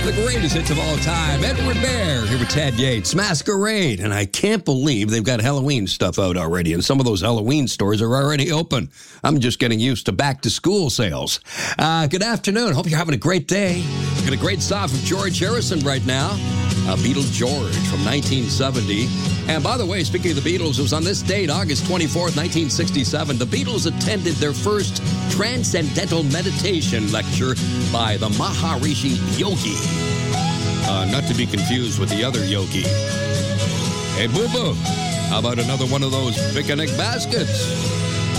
The greatest hits of all time. Edward Bear here with Ted Yates. Masquerade. And I can't believe they've got Halloween stuff out already. And some of those Halloween stores are already open. I'm just getting used to back-to-school sales. Good afternoon. Hope you're having a great day. We've got a great song from George Harrison right now. Beatles George from 1970. And by the way, speaking of the Beatles, it was on this date, August 24th, 1967, the Beatles attended their first Transcendental Meditation lecture by the Maharishi Yogi. Not to be confused with the other Yogi. Hey, Boo Boo, how about another one of those picnic baskets?